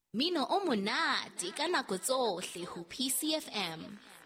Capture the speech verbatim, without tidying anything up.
Mmino o monate ka nako tsohle ho P C F M.